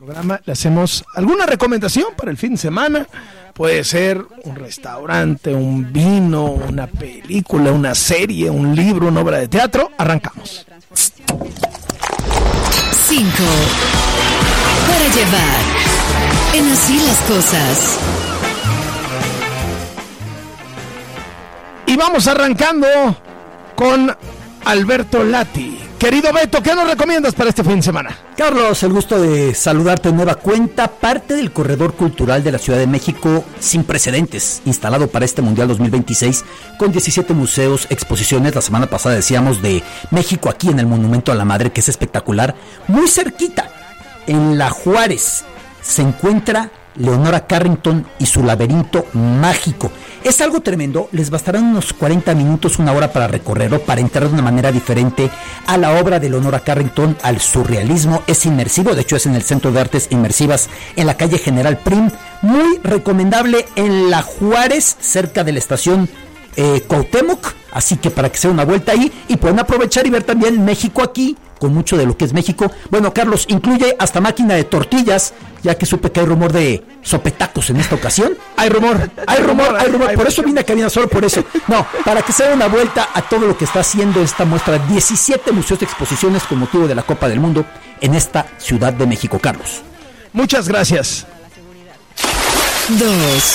programa le hacemos alguna recomendación para el fin de semana. Puede ser un restaurante, un vino, una película, una serie, un libro, una obra de teatro. Arrancamos. 5 para llevar en Así las Cosas. Y vamos arrancando con Alberto Lati. Querido Beto, ¿qué nos recomiendas para este fin de semana? Carlos, el gusto de saludarte de nueva cuenta. Parte del corredor cultural de la Ciudad de México sin precedentes, instalado para este Mundial 2026, con 17 museos, exposiciones. La semana pasada decíamos de México aquí en el Monumento a la Madre, que es espectacular. Muy cerquita, en La Juárez, se encuentra Leonora Carrington y su laberinto mágico. Es algo tremendo, les bastarán unos 40 minutos, una hora para recorrerlo, para entrar de una manera diferente a la obra de Leonora Carrington, al surrealismo. Es inmersivo, de hecho es en el Centro de Artes Inmersivas, en la calle General Prim. Muy recomendable en La Juárez, cerca de la estación Cuauhtémoc, así que para que se den una vuelta ahí y pueden aprovechar y ver también México aquí, con mucho de lo que es México. Bueno, Carlos, incluye hasta máquina de tortillas, ya que supe que hay rumor de sopetacos en esta ocasión. Hay rumor. Por eso vine a cabina, solo por eso. No, para que se den una vuelta a todo lo que está haciendo esta muestra. 17 museos de exposiciones con motivo de la Copa del Mundo en esta Ciudad de México, Carlos. Muchas gracias. 2.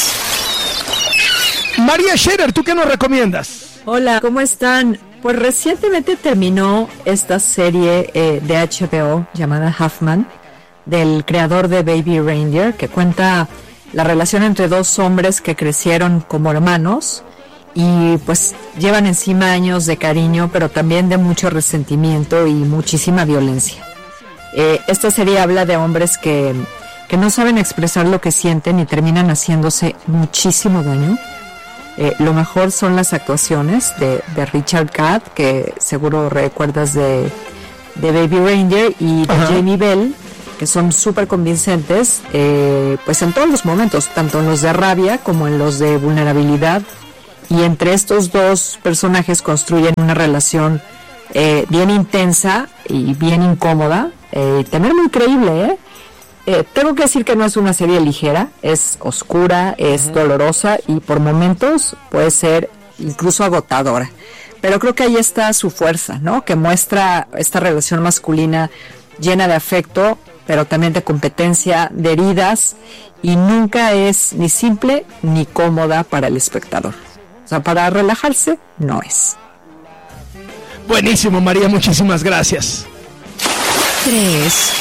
María Scherer, ¿tú qué nos recomiendas? Hola, ¿cómo están? Pues recientemente terminó esta serie de HBO llamada Halfman, del creador de Baby Reindeer, que cuenta la relación entre dos hombres que crecieron como hermanos y pues llevan encima años de cariño, pero también de mucho resentimiento y muchísima violencia. Esta serie habla de hombres que no saben expresar lo que sienten y terminan haciéndose muchísimo daño. Lo mejor son las actuaciones de Richard Gadd, que seguro recuerdas de Baby Reindeer, y de Jamie Bell, que son súper convincentes, pues en todos los momentos, tanto en los de rabia como en los de vulnerabilidad. Y entre estos dos personajes construyen una relación bien intensa y bien incómoda, también muy creíble, tengo que decir que no es una serie ligera, es oscura, es dolorosa y por momentos puede ser incluso agotadora. Pero creo que ahí está su fuerza, ¿no? Que muestra esta relación masculina llena de afecto, pero también de competencia, de heridas, y nunca es ni simple ni cómoda para el espectador. O sea, para relajarse no es. Buenísimo, María, muchísimas gracias. 3.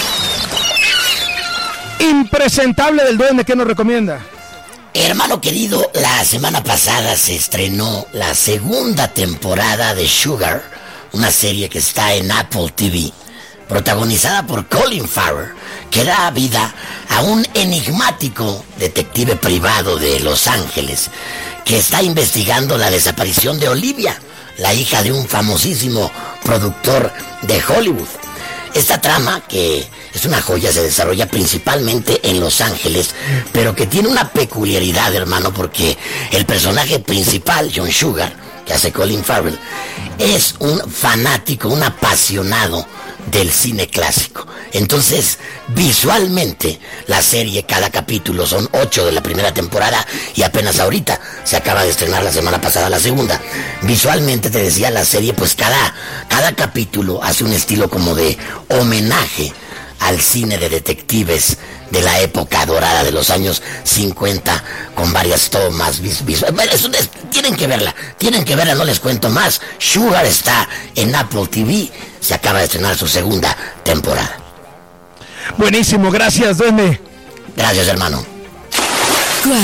Impresentable del Duende, ¿qué nos recomienda? Hermano querido, la semana pasada se estrenó la segunda temporada de Sugar, una serie que está en Apple TV, protagonizada por Colin Farrell, que da vida a un enigmático detective privado de Los Ángeles que está investigando la desaparición de Olivia, la hija de un famosísimo productor de Hollywood. Esta trama, que es una joya, se desarrolla principalmente en Los Ángeles, pero que tiene una peculiaridad, hermano, porque el personaje principal, John Sugar, que hace Colin Farrell, es un fanático, un apasionado del cine clásico. Entonces, visualmente, la serie, cada capítulo, son 8 de la primera temporada y apenas ahorita se acaba de estrenar la semana pasada la segunda. Visualmente, te decía, la serie, pues cada capítulo hace un estilo como de homenaje al cine de detectives de la época dorada de los años 50, con varias tomas visuales. Tienen que verla, no les cuento más. Sugar está en Apple TV, se acaba de estrenar su segunda temporada. Buenísimo, gracias, Duende. Gracias, hermano. 4.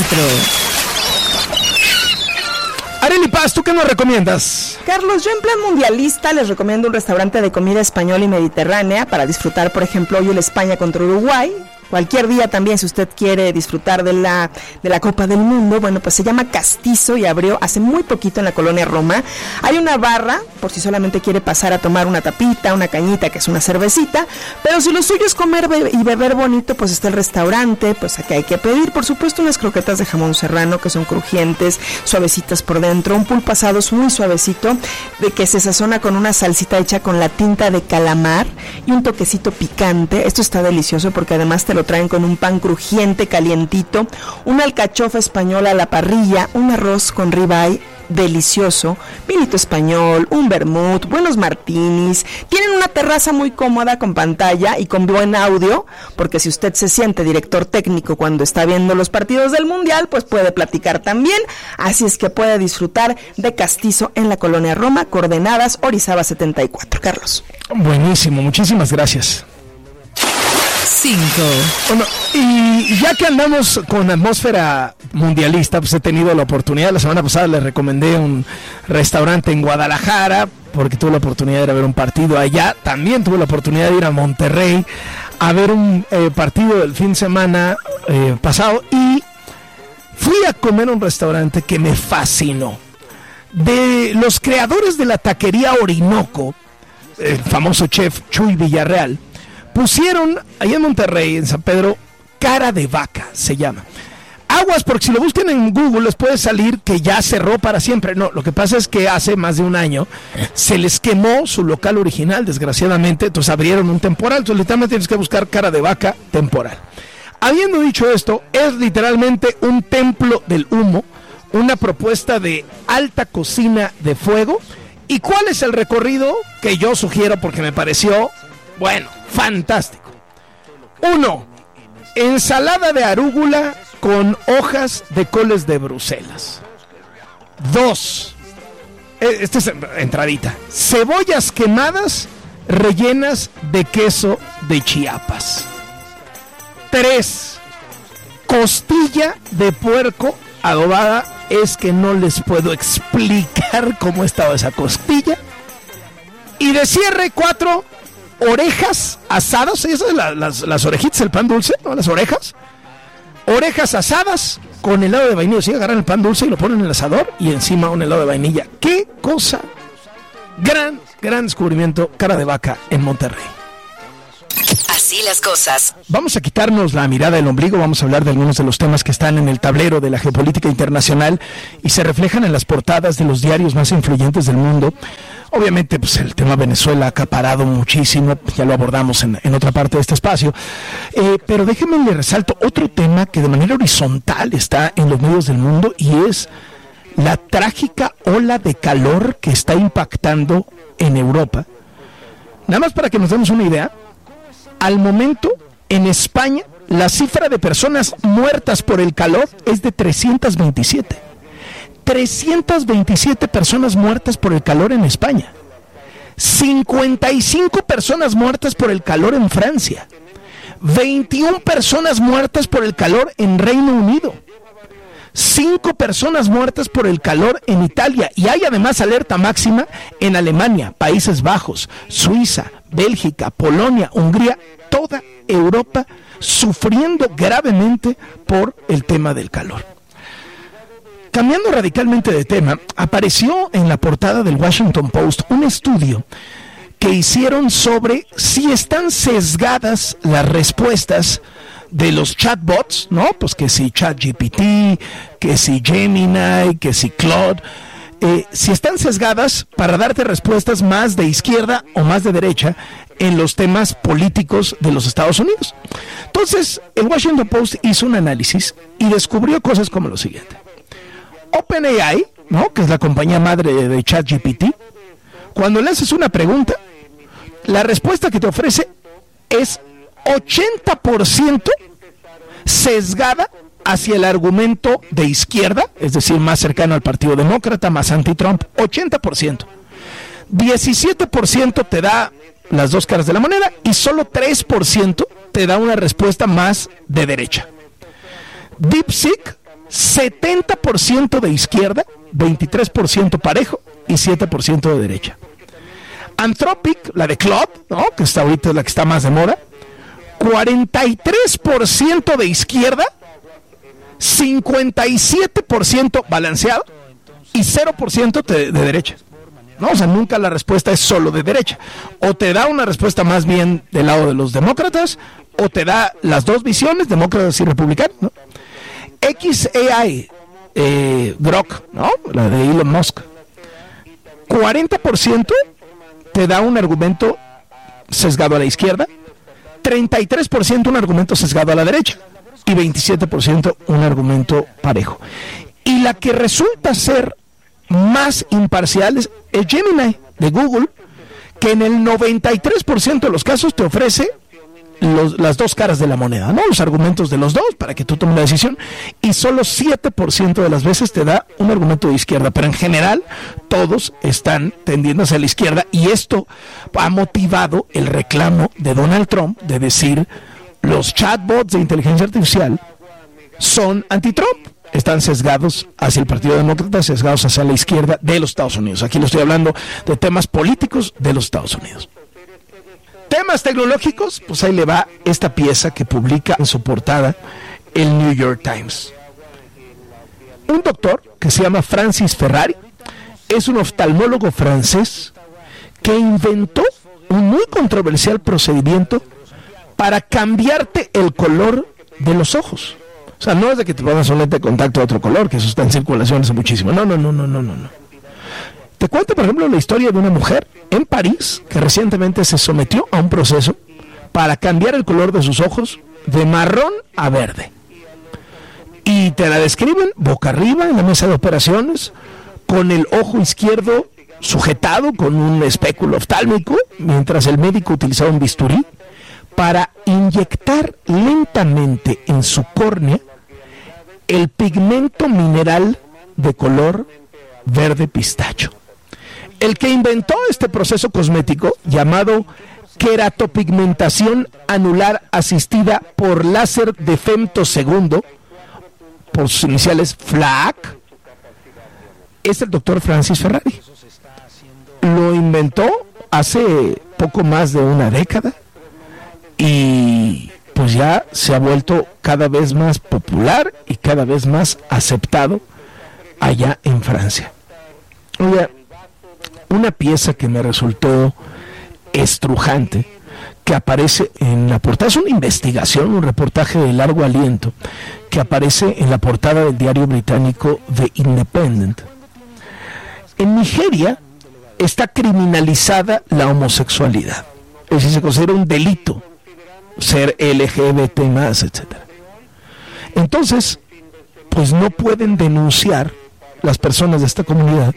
Arely Paz, ¿tú qué nos recomiendas? Carlos, yo en plan mundialista les recomiendo un restaurante de comida española y mediterránea para disfrutar, por ejemplo, hoy el España contra Uruguay, cualquier día también, si usted quiere disfrutar de la Copa del Mundo. Bueno, pues se llama Castizo y abrió hace muy poquito en la colonia Roma. Hay una barra, por si solamente quiere pasar a tomar una tapita, una cañita, que es una cervecita, pero si lo suyo es comer y beber bonito, pues está el restaurante, pues aquí hay que pedir, por supuesto, unas croquetas de jamón serrano que son crujientes, suavecitas por dentro, un pulpo asado muy suavecito, de que se sazona con una salsita hecha con la tinta de calamar y un toquecito picante. Esto está delicioso porque además te lo traen con un pan crujiente, calientito, una alcachofa española a la parrilla, un arroz con ribeye delicioso, vinito español, un vermut, buenos martinis. Tienen una terraza muy cómoda con pantalla y con buen audio, porque si usted se siente director técnico cuando está viendo los partidos del Mundial, pues puede platicar también. Así es que puede disfrutar de Castizo en la colonia Roma, coordenadas Orizaba 74. Carlos. Buenísimo, muchísimas gracias. 5. Bueno, y ya que andamos con atmósfera mundialista, pues he tenido la oportunidad, la semana pasada les recomendé un restaurante en Guadalajara, porque tuve la oportunidad de ir a ver un partido allá. También tuve la oportunidad de ir a Monterrey a ver un partido del fin de semana pasado, y fui a comer a un restaurante que me fascinó. De los creadores de la taquería Orinoco, el famoso chef Chuy Villarreal, pusieron allá en Monterrey, en San Pedro, Cara de Vaca, se llama. Aguas, porque si lo buscan en Google les puede salir que ya cerró para siempre. No, lo que pasa es que hace más de un año se les quemó su local original, desgraciadamente, entonces abrieron un temporal. Entonces literalmente tienes que buscar Cara de Vaca temporal. Habiendo dicho esto, es literalmente un templo del humo, una propuesta de alta cocina de fuego. ¿Y cuál es el recorrido que yo sugiero? Porque me pareció, bueno, fantástico. 1. Ensalada de arúgula con hojas de coles de Bruselas. 2. Esta es entradita. Cebollas quemadas rellenas de queso de Chiapas. 3. Costilla de puerco adobada. Es que no les puedo explicar cómo estaba esa costilla. Y de cierre, 4. Orejas asadas, esas las orejitas, el pan dulce, ¿no? Las orejas asadas con helado de vainilla. Sí, agarran el pan dulce y lo ponen en el asador y encima un helado de vainilla. ¡Qué cosa! Gran descubrimiento, Cara de Vaca en Monterrey. Así las cosas. Vamos a quitarnos la mirada del ombligo, vamos a hablar de algunos de los temas que están en el tablero de la geopolítica internacional y se reflejan en las portadas de los diarios más influyentes del mundo. Obviamente, pues el tema Venezuela ha acaparado muchísimo, ya lo abordamos en otra parte de este espacio, pero déjenme le resalto otro tema que de manera horizontal está en los medios del mundo y es la trágica ola de calor que está impactando en Europa. Nada más para que nos demos una idea, al momento en España la cifra de personas muertas por el calor es de 327. 327 personas muertas por el calor en España. 55 personas muertas por el calor en Francia. 21 personas muertas por el calor en Reino Unido. 5 personas muertas por el calor en Italia. Y hay además alerta máxima en Alemania, Países Bajos, Suiza, Bélgica, Polonia, Hungría, toda Europa sufriendo gravemente por el tema del calor. Cambiando radicalmente de tema, apareció en la portada del Washington Post un estudio que hicieron sobre si están sesgadas las respuestas de los chatbots, ¿no? Pues que si ChatGPT, que si Gemini, que si Claude, si están sesgadas para darte respuestas más de izquierda o más de derecha en los temas políticos de los Estados Unidos. Entonces, el Washington Post hizo un análisis y descubrió cosas como lo siguiente. OpenAI, ¿no? Que es la compañía madre de ChatGPT, cuando le haces una pregunta, la respuesta que te ofrece es 80% sesgada hacia el argumento de izquierda, es decir, más cercano al Partido Demócrata, más anti-Trump, 80%. 17% te da las dos caras de la moneda y solo 3% te da una respuesta más de derecha. DeepSeek, 70% de izquierda, 23% parejo y 7% de derecha. Anthropic, la de Claude, ¿no? Que está ahorita la que está más de moda, 43% de izquierda, 57% balanceado y 0% de derecha. No, o sea, nunca la respuesta es solo de derecha. O te da una respuesta más bien del lado de los demócratas, o te da las dos visiones, demócratas y republicanos, ¿no? XAI, Grok, ¿no? La de Elon Musk. 40% te da un argumento sesgado a la izquierda, 33% un argumento sesgado a la derecha y 27% un argumento parejo. Y la que resulta ser más imparcial es Gemini de Google, que en el 93% de los casos te ofrece las dos caras de la moneda, ¿no? Los argumentos de los dos para que tú tomes la decisión, y solo 7% de las veces te da un argumento de izquierda, pero en general todos están tendiendo hacia la izquierda, y esto ha motivado el reclamo de Donald Trump de decir: los chatbots de inteligencia artificial son anti-Trump, están sesgados hacia el Partido Demócrata, sesgados hacia la izquierda de los Estados Unidos. Aquí lo estoy hablando de temas políticos de los Estados Unidos. Temas tecnológicos, pues ahí le va esta pieza que publica en su portada el New York Times. Un doctor que se llama Francis Ferrari es un oftalmólogo francés que inventó un muy controversial procedimiento para cambiarte el color de los ojos. O sea, no es de que te pongas un lente de contacto de otro color, que eso está en circulación hace muchísimo. No. Te cuento, por ejemplo, la historia de una mujer en París que recientemente se sometió a un proceso para cambiar el color de sus ojos de marrón a verde. Y te la describen boca arriba en la mesa de operaciones, con el ojo izquierdo sujetado con un espéculo oftálmico, mientras el médico utilizaba un bisturí para inyectar lentamente en su córnea el pigmento mineral de color verde pistacho. El que inventó este proceso cosmético, llamado queratopigmentación anular asistida por láser de femtosegundo, por sus iniciales FLAC, es el doctor Francis Ferrari. Lo inventó hace poco más de una década y pues ya se ha vuelto cada vez más popular y cada vez más aceptado allá en Francia. Oiga, una pieza que me resultó estrujante, que aparece en la portada, es una investigación, un reportaje de largo aliento, que aparece en la portada del diario británico The Independent. En Nigeria está criminalizada la homosexualidad, es decir, se considera un delito ser LGBT+, etc. Entonces, pues no pueden denunciar las personas de esta comunidad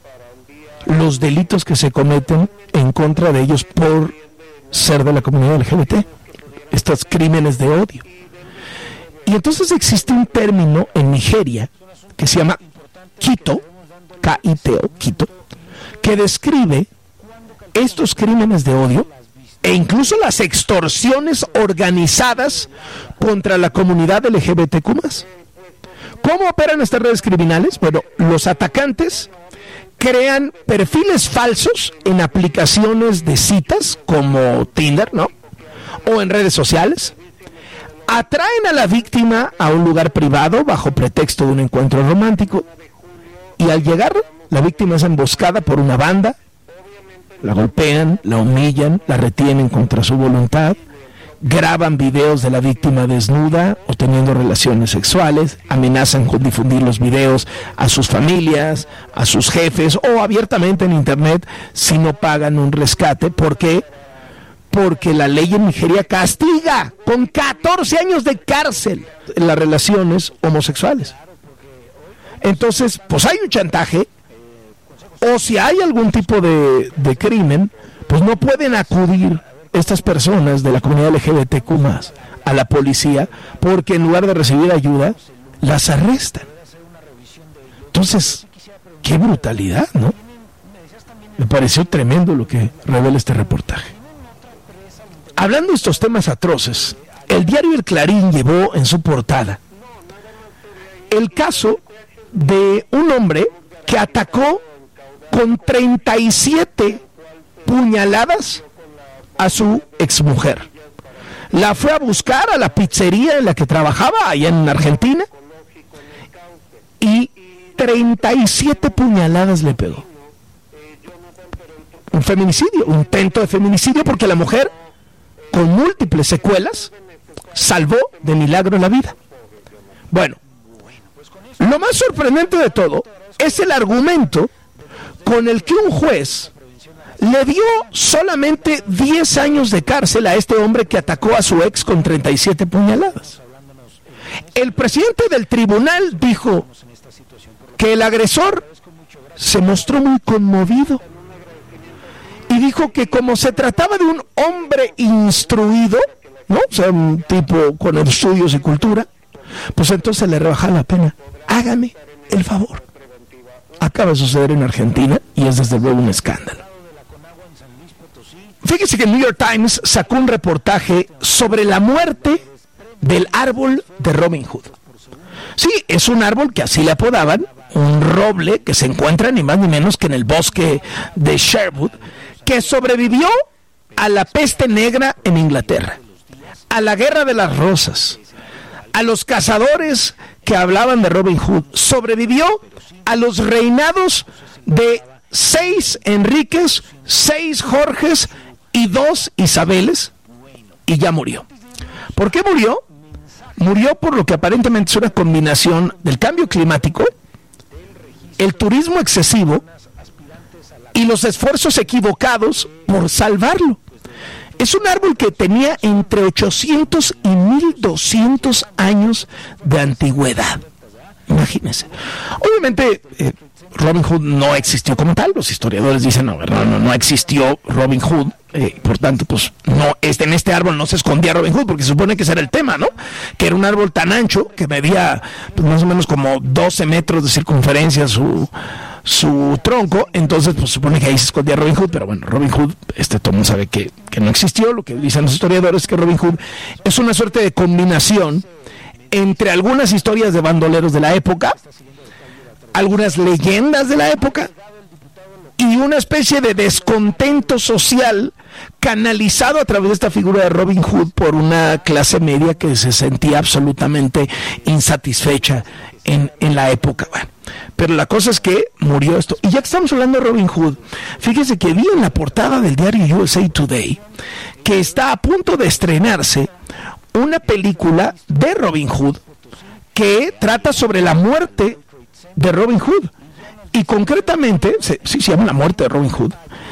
los delitos que se cometen en contra de ellos por ser de la comunidad LGBT, estos crímenes de odio. Y entonces existe un término en Nigeria que se llama Kito, K-I-T-O, Kito, que describe estos crímenes de odio e incluso las extorsiones organizadas contra la comunidad LGBTQ+. ¿Cómo operan estas redes criminales? Bueno, los atacantes crean perfiles falsos en aplicaciones de citas como Tinder, ¿no? O en redes sociales. Atraen a la víctima a un lugar privado bajo pretexto de un encuentro romántico, y al llegar la víctima es emboscada por una banda, la golpean, la humillan, la retienen contra su voluntad, graban videos de la víctima desnuda o teniendo relaciones sexuales, amenazan con difundir los videos a sus familias, a sus jefes o abiertamente en internet si no pagan un rescate. ¿Por qué? Porque la ley en Nigeria castiga con 14 años de cárcel las relaciones homosexuales. Entonces, pues hay un chantaje, o si hay algún tipo de crimen, pues no pueden acudir estas personas de la comunidad LGBTQ+ a la policía, porque en lugar de recibir ayuda, las arrestan. Entonces, qué brutalidad, ¿no? Me pareció tremendo lo que revela este reportaje. Hablando de estos temas atroces, el diario El Clarín llevó en su portada el caso de un hombre que atacó con 37 puñaladas a su exmujer. la fue a buscar a la pizzería en la que trabajaba allá en Argentina y 37 puñaladas le pegó. Un feminicidio, un intento de feminicidio, porque la mujer, con múltiples secuelas, salvó de milagro la vida. Bueno, lo más sorprendente de todo es el argumento con el que un juez le dio solamente 10 años de cárcel a este hombre que atacó a su ex con 37 puñaladas. El presidente del tribunal dijo que el agresor se mostró muy conmovido y dijo que como se trataba de un hombre instruido, ¿no? O sea, un tipo con estudios y cultura, pues entonces le rebajaba la pena. Hágame el favor. Acaba de suceder en Argentina y es desde luego un escándalo. Fíjese que el New York Times sacó un reportaje sobre la muerte del árbol de Robin Hood. Sí, es un árbol que así le apodaban, un roble que se encuentra ni más ni menos que en el bosque de Sherwood, que sobrevivió a la peste negra en Inglaterra, a la guerra de las rosas, a los cazadores que hablaban de Robin Hood, sobrevivió a los reinados de 6 Enriques, 6 Jorges y 2 Isabeles, y ya murió. ¿Por qué murió? Murió por lo que aparentemente es una combinación del cambio climático, el turismo excesivo y los esfuerzos equivocados por salvarlo. Es un árbol que tenía entre 800 y 1200 años de antigüedad. Imagínense. Obviamente, Robin Hood no existió como tal. Los historiadores dicen, no existió Robin Hood. Por tanto, pues no, en este árbol no se escondía Robin Hood, porque se supone que ese era el tema, ¿no? Que era un árbol tan ancho que medía pues, más o menos como 12 metros de circunferencia su tronco. Entonces, pues supone que ahí se escondía Robin Hood. Pero bueno, Robin Hood, todo mundo sabe que no existió. Lo que dicen los historiadores es que Robin Hood es una suerte de combinación entre algunas historias de bandoleros de la época, algunas leyendas de la época y una especie de descontento social canalizado a través de esta figura de Robin Hood por una clase media que se sentía absolutamente insatisfecha en la época. Bueno, pero la cosa es que murió esto. Y ya que estamos hablando de Robin Hood, fíjese que vi en la portada del diario USA Today que está a punto de estrenarse una película de Robin Hood que trata sobre la muerte de Robin Hood. Y concretamente, se llama La muerte de Robin Hood.